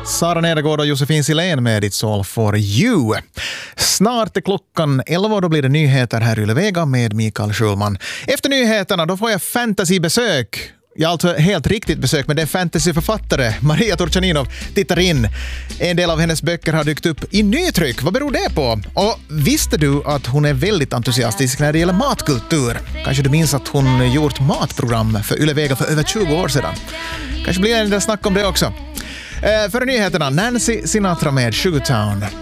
Sara Nedergård och Josefin Silén med It's All For You. Snart är klockan 11 och då blir det nyheter här i Ylevega med Mikael Schulman. Efter nyheterna då får jag fantasybesök. Ja, alltså helt riktigt besök, men det är fantasyförfattare Maria Turchaninov tittar in. En del av hennes böcker har dykt upp i nytryck. Vad beror det på? Och visste du att hon är väldigt entusiastisk när det gäller matkultur? Kanske du minns att hon gjort matprogram för Ylevega för över 20 år sedan. Kanske blir det en del snack om det också. För nyheterna, Nancy Sinatra med Sugartown.